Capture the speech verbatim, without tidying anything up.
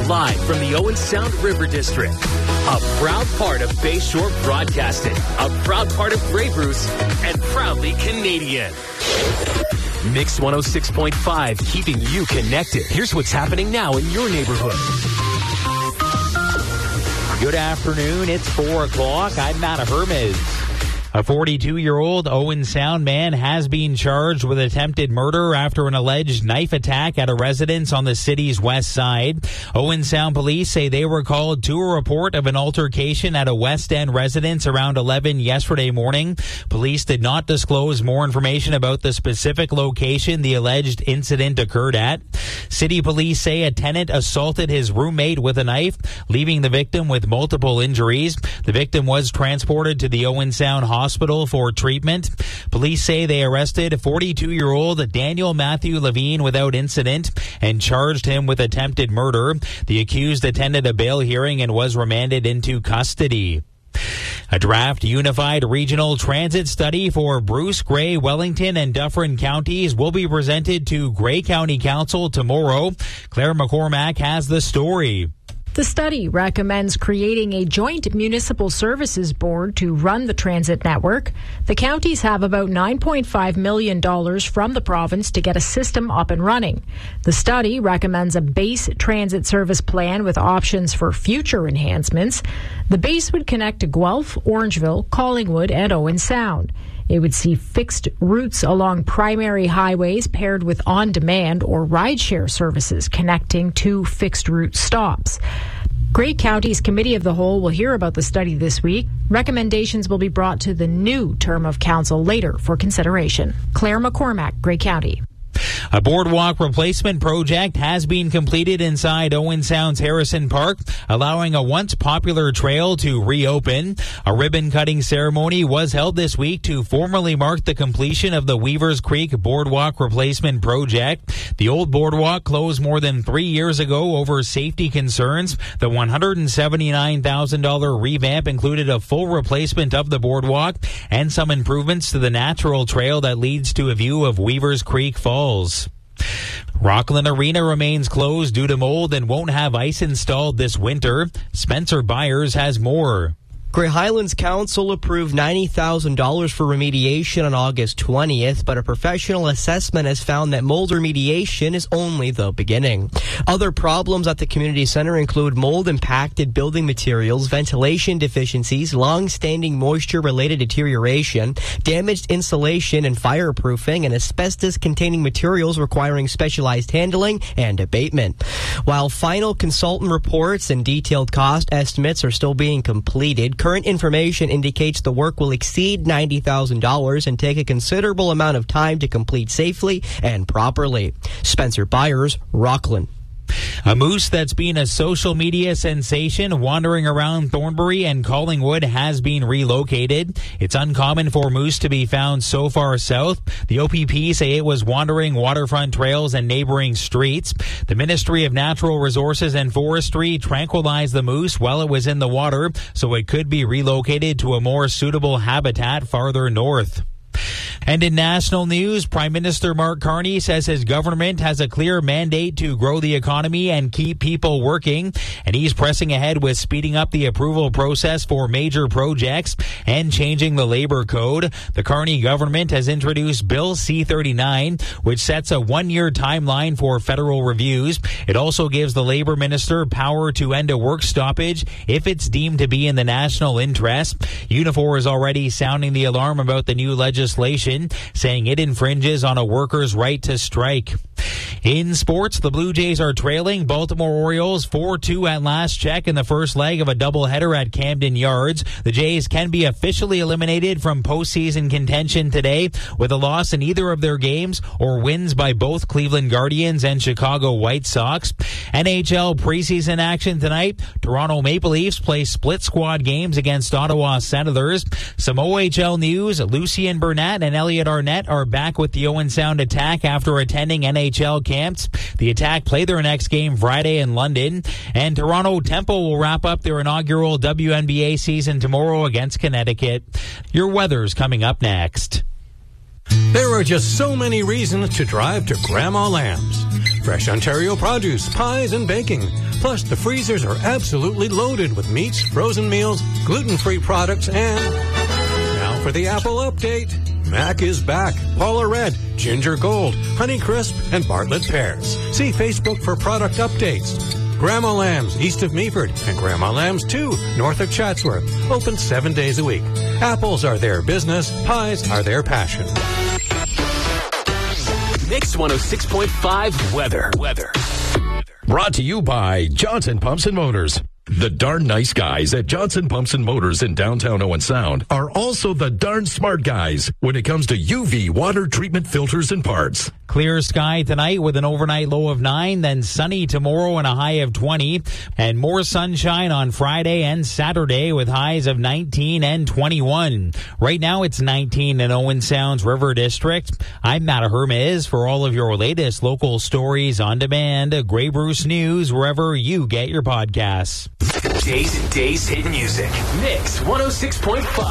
live from the Owen Sound River District. A proud part of Bayshore Broadcasting, a proud part of Grey Bruce, and proudly Canadian. Mix one oh six point five, keeping you connected. Here's what's happening now in your neighborhood. Good afternoon. It's four o'clock. I'm Matt Hermes. A forty-two-year-old Owen Sound man has been charged with attempted murder after an alleged knife attack at a residence on the city's west side. Owen Sound police say they were called to a report of an altercation at a West End residence around eleven yesterday morning. Police did not disclose more information about the specific location the alleged incident occurred at. City police say a tenant assaulted his roommate with a knife, leaving the victim with multiple injuries. The victim was transported to the Owen Sound Hospital Hospital for treatment. Police say they arrested forty-two-year-old Daniel Matthew Levine without incident and charged him with attempted murder. The accused attended a bail hearing and was remanded into custody. A draft unified regional transit study for Bruce, Grey, Wellington, and Dufferin counties will be presented to Grey County Council tomorrow. Claire McCormack has the story. The study recommends creating a joint municipal services board to run the transit network. The counties have about nine point five million dollars from the province to get a system up and running. The study recommends a base transit service plan with options for future enhancements. The base would connect to Guelph, Orangeville, Collingwood, and Owen Sound. It would see fixed routes along primary highways paired with on-demand or rideshare services connecting to fixed route stops. Grey County's Committee of the Whole will hear about the study this week. Recommendations will be brought to the new term of council later for consideration. Claire McCormack, Grey County. A boardwalk replacement project has been completed inside Owen Sound's Harrison Park, allowing a once popular trail to reopen. A ribbon-cutting ceremony was held this week to formally mark the completion of the Weavers Creek Boardwalk Replacement Project. The old boardwalk closed more than three years ago over safety concerns. The one hundred seventy-nine thousand dollars revamp included a full replacement of the boardwalk and some improvements to the natural trail that leads to a view of Weavers Creek Falls. Rockland Arena remains closed due to mold and won't have ice installed this winter. Spencer Byers has more. Grey Highlands Council approved ninety thousand dollars for remediation on August twentieth, but a professional assessment has found that mold remediation is only the beginning. Other problems at the community center include mold-impacted building materials, ventilation deficiencies, long-standing moisture-related deterioration, damaged insulation and fireproofing, and asbestos-containing materials requiring specialized handling and abatement. While final consultant reports and detailed cost estimates are still being completed, current information indicates the work will exceed ninety thousand dollars and take a considerable amount of time to complete safely and properly. Spencer Byers, Rockland. A moose that's been a social media sensation wandering around Thornbury and Collingwood has been relocated. It's uncommon for moose to be found so far south. The O P P say it was wandering waterfront trails and neighboring streets. The Ministry of Natural Resources and Forestry tranquilized the moose while it was in the water, so it could be relocated to a more suitable habitat farther north. And in national news, Prime Minister Mark Carney says his government has a clear mandate to grow the economy and keep people working, and he's pressing ahead with speeding up the approval process for major projects and changing the labor code. The Carney government has introduced Bill C thirty-nine, which sets a one-year timeline for federal reviews. It also gives the labor minister power to end a work stoppage if it's deemed to be in the national interest. Unifor is already sounding the alarm about the new legislation, saying it infringes on a worker's right to strike. In sports, the Blue Jays are trailing Baltimore Orioles four two at last check in the first leg of a doubleheader at Camden Yards. The Jays can be officially eliminated from postseason contention today with a loss in either of their games or wins by both Cleveland Guardians and Chicago White Sox. N H L preseason action tonight. Toronto Maple Leafs play split squad games against Ottawa Senators. Some O H L news, Lucien Burnett and Elliot Arnett are back with the Owen Sound Attack after attending N H L camps. The Attack play their next game Friday in London, and Toronto Temple will wrap up their inaugural W N B A season tomorrow against Connecticut. Your weather's coming up next. There are just so many reasons to drive to Grandma Lamb's. Fresh Ontario produce, pies, and baking. Plus, the freezers are absolutely loaded with meats, frozen meals, gluten-free products, and... Now for the Apple update. Mac is back. Paula Red, Ginger Gold, Honey Crisp, and Bartlett Pears. See Facebook for product updates. Grandma Lamb's, east of Meaford, and Grandma Lamb's two, north of Chatsworth. Open seven days a week. Apples are their business. Pies are their passion. Mix one oh six point five weather. Weather. Brought to you by Johnson Pumps and Motors. The darn nice guys at Johnson Pumps and Motors in downtown Owen Sound are also the darn smart guys when it comes to U V water treatment filters and parts. Clear sky tonight with an overnight low of nine, then sunny tomorrow and a high of twenty, and more sunshine on Friday and Saturday with highs of nineteen and twenty-one. Right now it's nineteen in Owen Sound's River District. I'm Matt Hermes for all of your latest local stories on demand. Grey Bruce News, wherever you get your podcasts. Days and Days hit music. Mix one oh six point five.